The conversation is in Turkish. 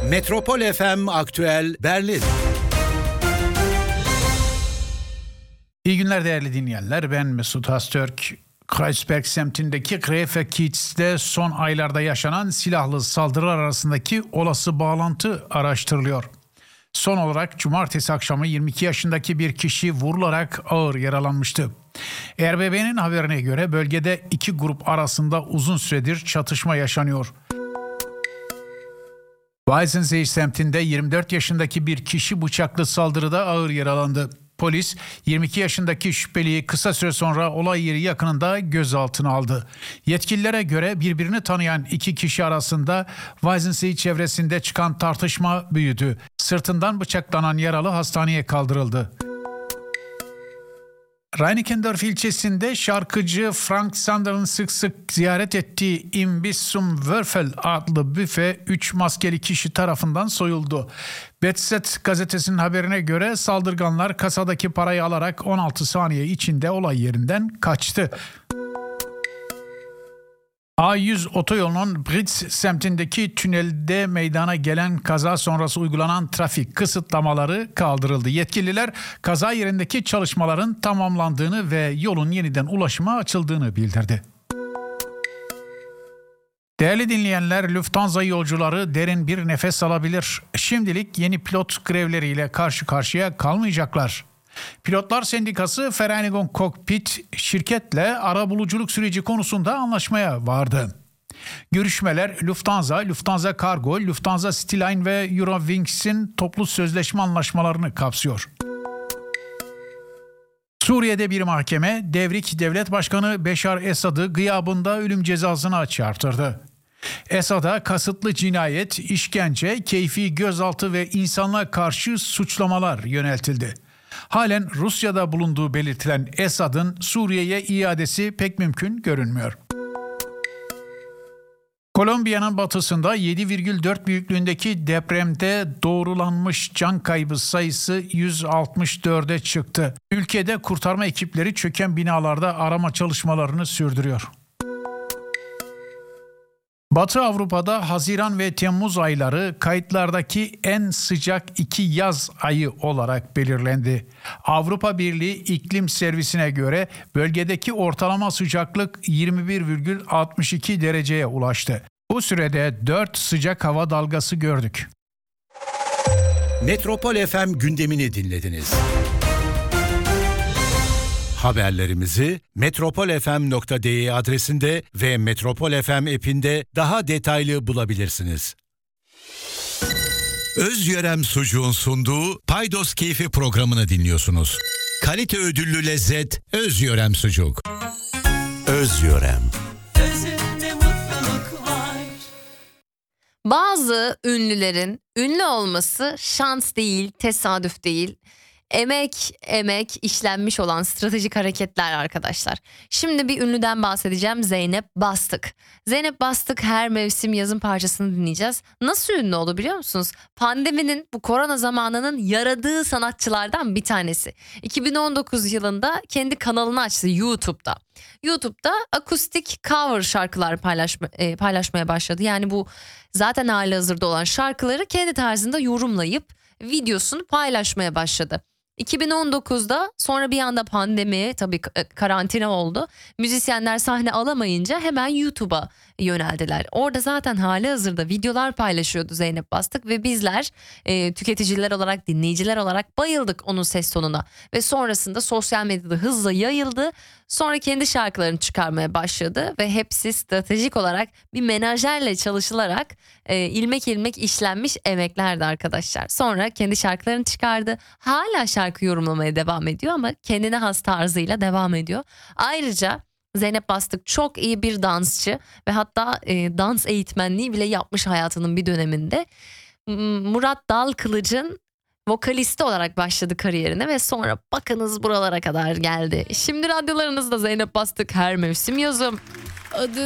Metropol FM Aktüel Berlin. İyi günler değerli dinleyenler. Ben Mesut Hastürk. Kreuzberg semtindeki Greifekiez'de son aylarda yaşanan silahlı saldırılar arasındaki olası bağlantı araştırılıyor. Son olarak cumartesi akşamı 22 yaşındaki bir kişi vurularak ağır yaralanmıştı. RBB'nin haberine göre bölgede iki grup arasında uzun süredir çatışma yaşanıyor. Weissensee semtinde 24 yaşındaki bir kişi bıçaklı saldırıda ağır yaralandı. Polis 22 yaşındaki şüpheliyi kısa süre sonra olay yeri yakınında gözaltına aldı. Yetkililere göre birbirini tanıyan iki kişi arasında Weissensee çevresinde çıkan tartışma büyüdü. Sırtından bıçaklanan yaralı hastaneye kaldırıldı. Reinickendorf ilçesinde şarkıcı Frank Sander'ın sık sık ziyaret ettiği Imbiss zum Würfel adlı büfe 3 maskeli kişi tarafından soyuldu. BZ gazetesinin haberine göre saldırganlar kasadaki parayı alarak 16 saniye içinde olay yerinden kaçtı. A100 otoyolunun Britz semtindeki tünelde meydana gelen kaza sonrası uygulanan trafik kısıtlamaları kaldırıldı. Yetkililer kaza yerindeki çalışmaların tamamlandığını ve yolun yeniden ulaşıma açıldığını bildirdi. Değerli dinleyenler, Lufthansa yolcuları derin bir nefes alabilir. Şimdilik yeni pilot grevleriyle karşı karşıya kalmayacaklar. Pilotlar Sendikası Vereinigung Cockpit şirketle arabuluculuk süreci konusunda anlaşmaya vardı. Görüşmeler Lufthansa Cargo, Lufthansa Cityline ve Eurowings toplu sözleşme anlaşmalarını kapsıyor. Suriye'de bir mahkeme devrik devlet başkanı Beşar Esad'ı gıyabında ölüm cezasına çarptırdı. Esad'a kasıtlı cinayet, işkence, keyfi gözaltı ve insanlığa karşı suçlamalar yöneltildi. Halen Rusya'da bulunduğu belirtilen Esad'ın Suriye'ye iadesi pek mümkün görünmüyor. Kolombiya'nın batısında 7,4 büyüklüğündeki depremde doğrulanmış can kaybı sayısı 164'e çıktı. Ülkede kurtarma ekipleri çöken binalarda arama çalışmalarını sürdürüyor. Batı Avrupa'da Haziran ve Temmuz ayları kayıtlardaki en sıcak 2 yaz ayı olarak belirlendi. Avrupa Birliği İklim Servisi'ne göre bölgedeki ortalama sıcaklık 21,62 dereceye ulaştı. Bu sürede 4 sıcak hava dalgası gördük. Metropol FM gündemini dinlediniz. Haberlerimizi metropolfm.de adresinde ve Metropol FM app'inde daha detaylı bulabilirsiniz. Özyörem Sucuğun sunduğu Paydos Keyfi programını dinliyorsunuz. Kalite ödüllü lezzet Özyörem Sucuk. Özyörem. Özünde mutluluk var. Bazı ünlülerin ünlü olması şans değil, tesadüf değil. Emek işlenmiş olan stratejik hareketler arkadaşlar. Şimdi bir ünlüden bahsedeceğim, Zeynep Bastık. Zeynep Bastık her mevsim yazın parçasını dinleyeceğiz. Nasıl ünlü oldu biliyor musunuz? Pandeminin, bu korona zamanının yaradığı sanatçılardan bir tanesi. 2019 yılında kendi kanalını açtı YouTube'da. YouTube'da akustik cover şarkılar paylaşmaya başladı. Yani bu zaten halihazırda olan şarkıları kendi tarzında yorumlayıp videosunu paylaşmaya başladı. 2019'da sonra bir anda pandemi, tabii karantina oldu. Müzisyenler sahne alamayınca hemen YouTube'a yöneldiler. Orada zaten halihazırda videolar paylaşıyordu Zeynep Bastık ve bizler tüketiciler olarak, dinleyiciler olarak bayıldık onun ses tonuna. Ve sonrasında sosyal medyada hızla yayıldı. Sonra kendi şarkılarını çıkarmaya başladı ve hepsi stratejik olarak bir menajerle çalışılarak ilmek ilmek işlenmiş emeklerdi arkadaşlar. Sonra kendi şarkılarını çıkardı. Hala şarkı yorumlamaya devam ediyor ama kendine has tarzıyla devam ediyor. Ayrıca Zeynep Bastık çok iyi bir dansçı ve hatta dans eğitmenliği bile yapmış hayatının bir döneminde. Murat Dalkılıç'ın vokalisti olarak başladı kariyerine ve sonra bakınız buralara kadar geldi. Şimdi radyolarınızda Zeynep Bastık her mevsim yazım. Adı